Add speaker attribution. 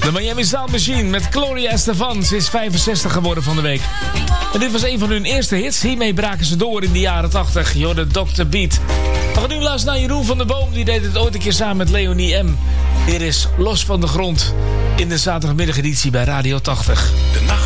Speaker 1: De Miami Sound Machine met Gloria Estefan. Ze is 65 geworden van de week. En dit was een van hun eerste hits. Hiermee braken ze door in de jaren 80. Je hoorde Dr. Beat. We gaan nu luisteren naar Jeroen van der Boom. Die deed het ooit een keer samen met Leonie M. Hier is Los van de Grond in de zaterdagmiddageditie bij Radio 80.